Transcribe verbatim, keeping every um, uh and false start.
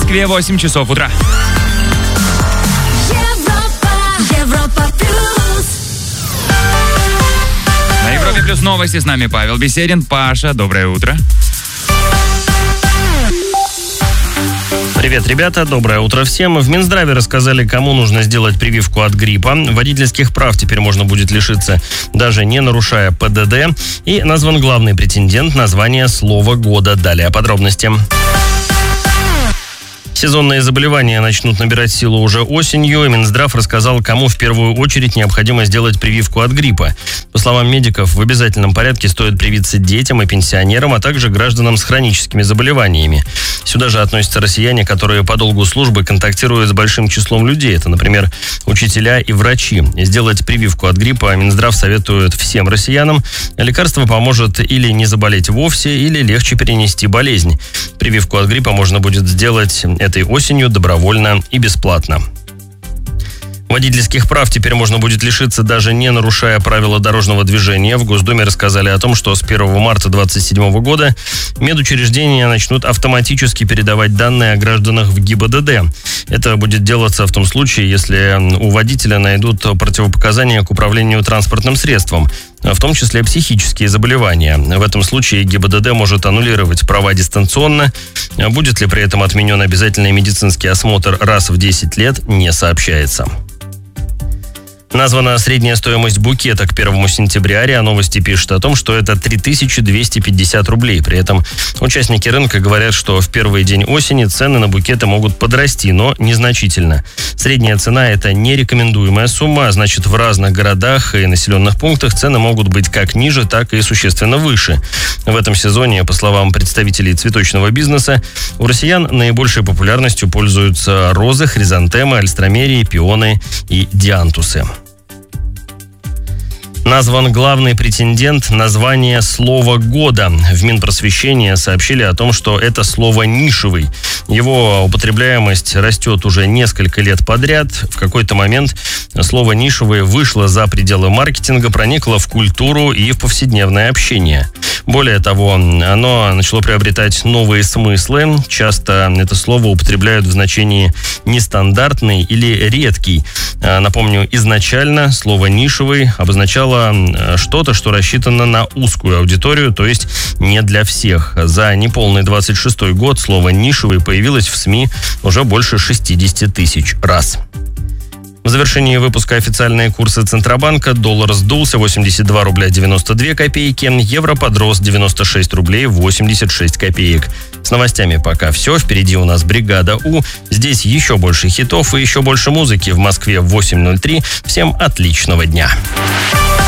Москве восемь часов утра. На Европе плюс новости, с нами Павел Беседин. Паша, доброе утро. Привет, ребята, доброе утро всем. В Минздраве рассказали, кому нужно сделать прививку от гриппа. Водительских прав теперь можно будет лишиться, даже не нарушая ПДД. И назван главный претендент на звание слова года. Далее подробности. Сезонные заболевания начнут набирать силу уже осенью, и Минздрав рассказал, кому в первую очередь необходимо сделать прививку от гриппа. По словам медиков, в обязательном порядке стоит привиться детям и пенсионерам, а также гражданам с хроническими заболеваниями. Сюда же относятся россияне, которые по долгу службы контактируют с большим числом людей. Это, например, учителя и врачи. Сделать прививку от гриппа Минздрав советует всем россиянам. Лекарство поможет или не заболеть вовсе, или легче перенести болезнь. Прививку от гриппа можно будет сделать этой осенью добровольно и бесплатно. Водительских прав теперь можно будет лишиться, даже не нарушая правила дорожного движения. В Госдуме рассказали о том, что с первого марта две тысячи двадцать седьмого года медучреждения начнут автоматически передавать данные о гражданах в ГИБДД. Это будет делаться в том случае, если у водителя найдут противопоказания к управлению транспортным средством, в том числе психические заболевания. В этом случае ГИБДД может аннулировать права дистанционно. Будет ли при этом отменен обязательный медицинский осмотр раз в десять лет, не сообщается. Названа средняя стоимость букета к первому сентября. РИА Новости пишет о том, что это три тысячи двести пятьдесят рублей. При этом участники рынка говорят, что в первый день осени цены на букеты могут подрасти, но незначительно. Средняя цена – это нерекомендуемая сумма, а значит, в разных городах и населенных пунктах цены могут быть как ниже, так и существенно выше. В этом сезоне, по словам представителей цветочного бизнеса, у россиян наибольшей популярностью пользуются розы, хризантемы, альстромерии, пионы и диантусы. Назван главный претендент на звание слова года. В Минпросвещении сообщили о том, что это слово нишевый. Его употребляемость растет уже несколько лет подряд. В какой-то момент слово нишевый вышло за пределы маркетинга, проникло в культуру и в повседневное общение. Более того, оно начало приобретать новые смыслы. Часто это слово употребляют в значении нестандартный или редкий. Напомню, изначально слово нишевый обозначало что-то, что рассчитано на узкую аудиторию, то есть не для всех. За неполный двадцать шестой год слово «нишевый» появилось в СМИ уже больше шестьдесят тысяч раз. В завершении выпуска официальные курсы Центробанка. Доллар сдулся восемьдесят два рубля девяносто две копейки, евро подрос девяносто шесть рублей восемьдесят шесть копеек. С новостями пока все. Впереди у нас «Бригада У». Здесь еще больше хитов и еще больше музыки. В Москве в восемь ноль три. Всем отличного дня.